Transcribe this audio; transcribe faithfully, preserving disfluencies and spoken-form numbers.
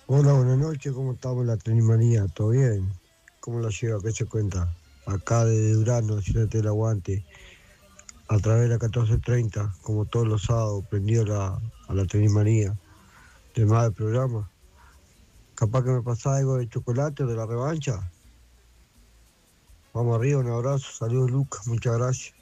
Hola, buenas noches, ¿cómo estamos en la Tenimanía? ¿Todo bien? ¿Cómo la lleva? ¿Qué se cuenta? Acá de Durano, haciéndote el aguante, a través de la catorce treinta, como todos los sábados, prendido la, a la Tenimanía. Tema del programa. Capaz que me pasa algo de chocolate o de la revancha. Vamos arriba, un abrazo, saludos Lucas, muchas gracias.